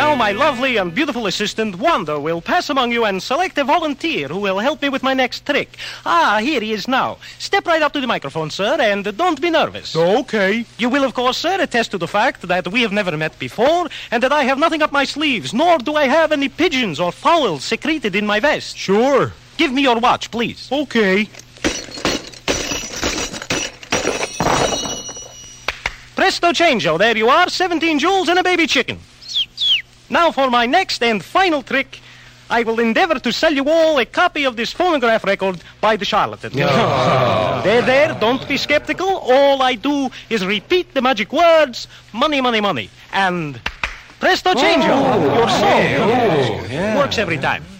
Now my lovely and beautiful assistant, Wanda, will pass among you and select a volunteer who will help me with my next trick. Ah, here he is now. Step right up to the microphone, sir, and don't be nervous. Okay. You will, of course, sir, attest to the fact that we have never met before and that I have nothing up my sleeves, nor do I have any pigeons or fowls secreted in my vest. Sure. Give me your watch, please. Okay. Presto changeo, there you are, 17 jewels and a baby chicken. Now for my next and final trick, I will endeavor to sell you all a copy of this phonograph record by the charlatan. There, don't be skeptical. All I do is repeat the magic words, money, money, money. And presto changeo, your soul. Works every time.